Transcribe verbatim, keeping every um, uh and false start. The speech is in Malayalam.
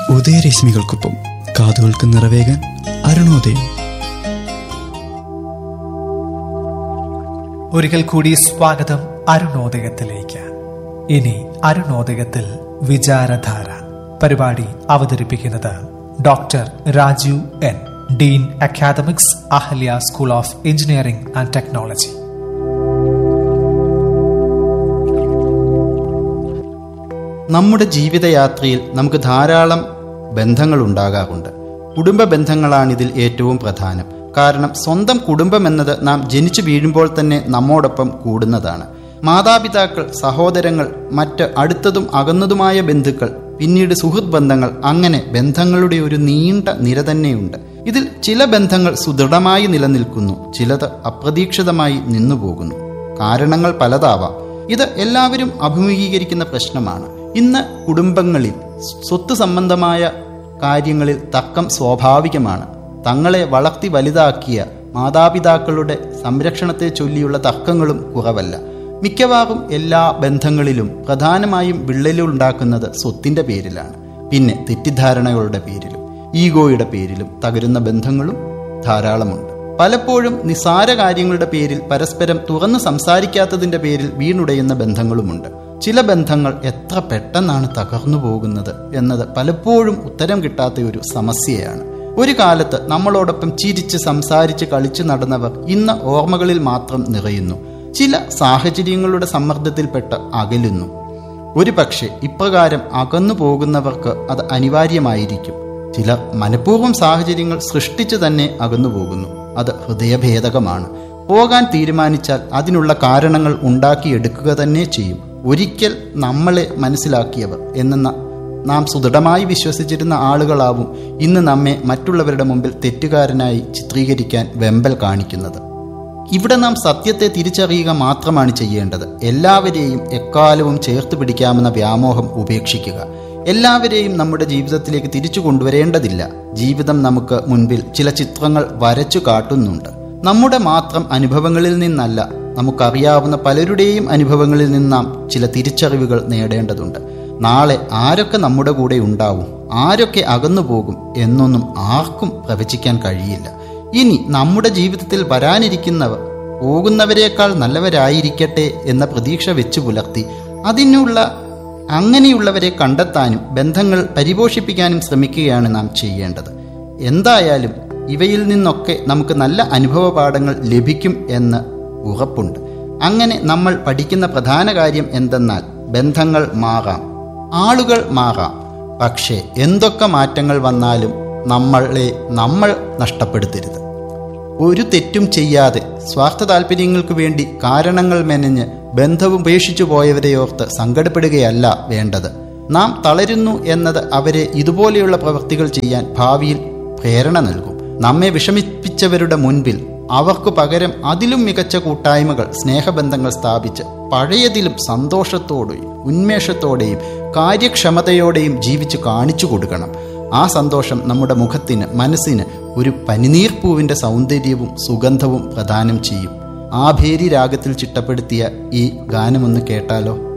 ഉദയരശ്മികൾക്കൊപ്പം കാതുകൾക്ക് നിറവേകാൻ അരുണോദയം. ഒരിക്കൽ കൂടി സ്വാഗതം അരുണോദയത്തിലേക്ക്. ഇനി അരുണോദയത്തിൽ വിചാരധാര പരിപാടി അവതരിപ്പിക്കുന്നത് doctor Rajeev N, Dean academics, Ahalya school of engineering and technology. നമ്മുടെ ജീവിതയാത്രയിൽ നമുക്ക് ധാരാളം ബന്ധങ്ങൾ ഉണ്ടാകാറുണ്ട്. കുടുംബ ബന്ധങ്ങളാണിതിൽ ഏറ്റവും പ്രധാനം. കാരണം സ്വന്തം കുടുംബം എന്നത് നാം ജനിച്ചു വീഴുമ്പോൾ തന്നെ നമ്മോടൊപ്പം കൂടുന്നതാണ്. മാതാപിതാക്കൾ, സഹോദരങ്ങൾ, മറ്റ് അടുത്തതും അകന്നതുമായ ബന്ധുക്കൾ, പിന്നീട് സുഹൃത്ത് ബന്ധങ്ങൾ, അങ്ങനെ ബന്ധങ്ങളുടെ ഒരു നീണ്ട നിര തന്നെയുണ്ട്. ഇതിൽ ചില ബന്ധങ്ങൾ സുദൃഢമായി നിലനിൽക്കുന്നു, ചിലത് അപ്രതീക്ഷിതമായി നിന്നുപോകുന്നു. കാരണങ്ങൾ പലതാവാം. ഇത് എല്ലാവരും അഭിമുഖീകരിക്കുന്ന പ്രശ്നമാണ്. ഇന്ന് കുടുംബങ്ങളിൽ സ്വത്ത് സംബന്ധമായ കാര്യങ്ങളിൽ തർക്കം സ്വാഭാവികമാണ്. തങ്ങളെ വളർത്തി വലുതാക്കിയ മാതാപിതാക്കളുടെ സംരക്ഷണത്തെ ചൊല്ലിയുള്ള തർക്കങ്ങളും കുറവല്ല. മിക്കവാറും എല്ലാ ബന്ധങ്ങളിലും പ്രധാനമായും വിള്ളലുണ്ടാക്കുന്നത് സ്വത്തിൻ്റെ പേരിലാണ്. പിന്നെ തെറ്റിദ്ധാരണകളുടെ പേരിലും ഈഗോയുടെ പേരിലും തകരുന്ന ബന്ധങ്ങളും ധാരാളമുണ്ട്. പലപ്പോഴും നിസാര കാര്യങ്ങളുടെ പേരിൽ പരസ്പരം തുറന്നു സംസാരിക്കാത്തതിൻ്റെ പേരിൽ വീണുടയുന്ന ബന്ധങ്ങളുമുണ്ട്. ചില ബന്ധങ്ങൾ എത്ര പെട്ടെന്നാണ് തകർന്നു പോകുന്നത് എന്നത് പലപ്പോഴും ഉത്തരം കിട്ടാത്ത ഒരു സമസ്യയാണ്. ഒരു കാലത്ത് നമ്മളോടൊപ്പം ചിരിച്ച് സംസാരിച്ച് കളിച്ചു നടന്നവർ ഇന്ന് ഓർമ്മകളിൽ മാത്രം നിറയുന്നു. ചില സാഹചര്യങ്ങളുടെ സമ്മർദ്ദത്തിൽപ്പെട്ട് അകലുന്നു. ഒരു പക്ഷേ ഇപ്രകാരം അകന്നു പോകുന്നവർക്ക് അത് അനിവാര്യമായിരിക്കും. ചിലർ മനഃപൂർവ്വം സാഹചര്യങ്ങൾ സൃഷ്ടിച്ചു തന്നെ അകന്നു പോകുന്നു. അത് ഹൃദയഭേദകമാണ്. പോകാൻ തീരുമാനിച്ചാൽ അതിനുള്ള കാരണങ്ങൾ ഉണ്ടാക്കിയെടുക്കുക തന്നെ ചെയ്യും. ഒരിക്കൽ നമ്മളെ മനസ്സിലാക്കിയവർ എന്ന നാം സുദൃഢമായി വിശ്വസിച്ചിരുന്ന ആളുകളാവും ഇന്ന് നമ്മെ മറ്റുള്ളവരുടെ മുമ്പിൽ തെറ്റുകാരനായി ചിത്രീകരിക്കാൻ വെമ്പൽ കാണിക്കുന്നത്. ഇവിടെ നാം സത്യത്തെ തിരിച്ചറിയുക മാത്രമാണ് ചെയ്യേണ്ടത്. എല്ലാവരെയും എക്കാലവും ചേർത്ത് പിടിക്കാമെന്ന വ്യാമോഹം ഉപേക്ഷിക്കുക. എല്ലാവരെയും നമ്മുടെ ജീവിതത്തിലേക്ക് തിരിച്ചു കൊണ്ടുവരേണ്ടതില്ല. ജീവിതം നമുക്ക് മുൻപിൽ ചില ചിത്രങ്ങൾ വരച്ചു കാട്ടുന്നുണ്ട്. നമ്മുടെ മാത്രം അനുഭവങ്ങളിൽ നിന്നല്ല, നമുക്കറിയാവുന്ന പലരുടെയും അനുഭവങ്ങളിൽ നിന്ന് നാം ചില തിരിച്ചറിവുകൾ നേടേണ്ടതുണ്ട്. നാളെ ആരൊക്കെ നമ്മുടെ കൂടെ ഉണ്ടാവും, ആരൊക്കെ അകന്നു പോകും എന്നൊന്നും ആർക്കും പ്രവചിക്കാൻ കഴിയില്ല. ഇനി നമ്മുടെ ജീവിതത്തിൽ വരാനിരിക്കുന്നവർ പോകുന്നവരെക്കാൾ നല്ലവരായിരിക്കട്ടെ എന്ന പ്രതീക്ഷ വെച്ചു പുലർത്തി അതിനുള്ള അങ്ങനെയുള്ളവരെ കണ്ടെത്താനും ബന്ധങ്ങൾ പരിപോഷിപ്പിക്കാനും ശ്രമിക്കുകയാണ് നാം ചെയ്യേണ്ടത്. എന്തായാലും ഇവയിൽ നിന്നൊക്കെ നമുക്ക് നല്ല അനുഭവ പാഠങ്ങൾ ലഭിക്കും എന്ന് ഉറപ്പുണ്ട്. അങ്ങനെ നമ്മൾ പഠിക്കുന്ന പ്രധാന കാര്യം എന്തെന്നാൽ ബന്ധങ്ങൾ മാറാം, ആളുകൾ മാറാം. പക്ഷേ എന്തൊക്കെ മാറ്റങ്ങൾ വന്നാലും നമ്മളെ നമ്മൾ നഷ്ടപ്പെടുത്തരുത്. ഒരു തെറ്റും ചെയ്യാതെ സ്വാർത്ഥ താല്പര്യങ്ങൾക്ക് വേണ്ടി കാരണങ്ങൾ മെനഞ്ഞ് ബന്ധവും ഉപേക്ഷിച്ചു പോയവരെയോർത്ത് സങ്കടപ്പെടുകയല്ല വേണ്ടത്. നാം തളരുന്നു എന്നത് അവരെ ഇതുപോലെയുള്ള പ്രവൃത്തികൾ ചെയ്യാൻ ഭാവിയിൽ പ്രേരണ നൽകും. നമ്മെ വിഷമിപ്പിച്ചവരുടെ മുൻപിൽ അവർക്ക് പകരം അതിലും മികച്ച കൂട്ടായ്മകൾ, സ്നേഹബന്ധങ്ങൾ സ്ഥാപിച്ച് പഴയതിലും സന്തോഷത്തോടെയും ഉന്മേഷത്തോടെയും കാര്യക്ഷമതയോടെയും ജീവിച്ചു കാണിച്ചു കൊടുക്കണം. ആ സന്തോഷം നമ്മുടെ മുഖത്തിന്, മനസ്സിന് ഒരു പനിനീർപ്പൂവിൻ്റെ സൗന്ദര്യവും സുഗന്ധവും പ്രദാനം ചെയ്യും. ആഭേരി രാഗത്തിൽ ചിട്ടപ്പെടുത്തിയ ഈ ഗാനമൊന്ന് കേട്ടാലോ?